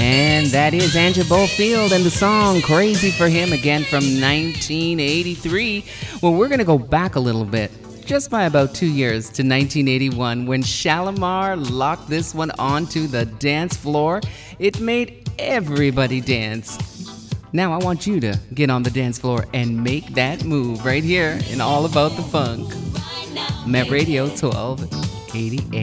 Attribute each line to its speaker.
Speaker 1: And that is Andrew Bofield and the song Crazy for Him, again from 1983. Well, we're going to go back a little bit, just by about 2 years, to 1981, when Shalimar locked this one onto the dance floor. It made everybody dance. Now I want you to get on the dance floor and make that move right here in All About the Funk. Met Radio 1288.